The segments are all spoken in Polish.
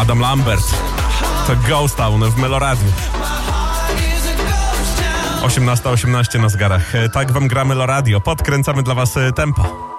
Adam Lambert. To Ghost Town w Meloradiu. 18:18 na zegarach. Tak wam gra Meloradio. Podkręcamy dla was tempo.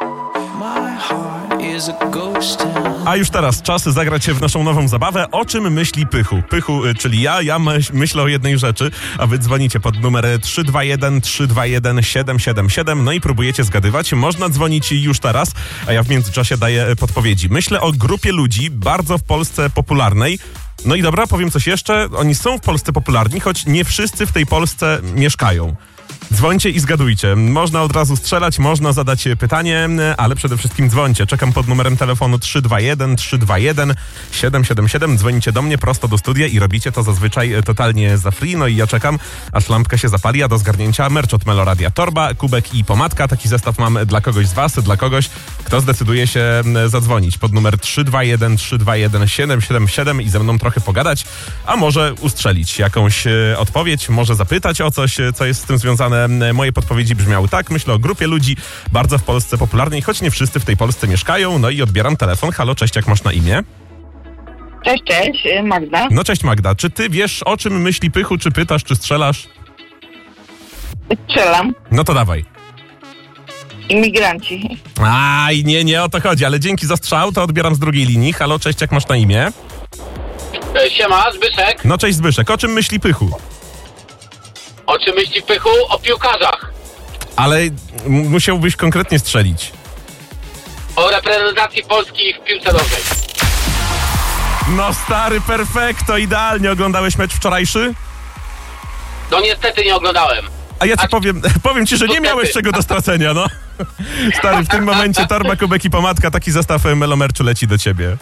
A już teraz czas zagrać w naszą nową zabawę. O czym myśli Pychu? Pychu, czyli ja myślę o jednej rzeczy, a wy dzwonicie pod numer 321 321 777, no i próbujecie zgadywać. Można dzwonić już teraz, a ja w międzyczasie daję podpowiedzi. Myślę o grupie ludzi bardzo w Polsce popularnej. No i dobra, powiem coś jeszcze. Oni są w Polsce popularni, choć nie wszyscy w tej Polsce mieszkają. Dzwońcie i zgadujcie. Można od razu strzelać, można zadać pytanie, ale przede wszystkim dzwońcie. Czekam pod numerem telefonu 321 321 777. Dzwonicie do mnie prosto do studia i robicie to zazwyczaj totalnie za free. No i ja czekam, aż lampka się zapali, a do zgarnięcia merch od Meloradia. Torba, kubek i pomadka. Taki zestaw mam dla kogoś z was, dla kogoś, kto zdecyduje się zadzwonić pod numer 321 321 777 i ze mną trochę pogadać, a może ustrzelić jakąś odpowiedź, może zapytać o coś, co jest z tym związane. Moje podpowiedzi brzmiały tak. Myślę o grupie ludzi bardzo w Polsce popularnej, choć nie wszyscy w tej Polsce mieszkają. No i odbieram telefon. Halo, cześć, jak masz na imię? Cześć, Magda. No cześć Magda, czy ty wiesz, o czym myśli Pychu, czy pytasz, czy strzelasz? Strzelam. No to dawaj. Imigranci. Aj, nie o to chodzi, ale dzięki za strzał, to odbieram z drugiej linii. Halo, cześć, jak masz na imię? Siema, Zbyszek. No cześć Zbyszek, o czym myśli Pychu? O czym myśli Pychu? O piłkarzach. Ale musiałbyś konkretnie strzelić. O reprezentacji Polski w piłce nożnej. No stary, perfekto, idealnie. Oglądałeś mecz wczorajszy? No niestety nie oglądałem. A ja ci powiem ci, że nie miałeś czego do stracenia, no. Stary, w tym momencie torba, kubek i pomadka, taki zestaw Melomerczu leci do ciebie.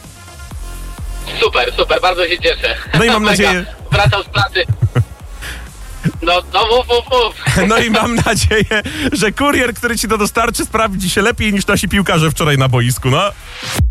Super, bardzo się cieszę. No i mam nadzieję... Wracam z pracy. No mów. No i mam nadzieję, że kurier, który ci to dostarczy, sprawdzi się lepiej niż nasi piłkarze wczoraj na boisku, no.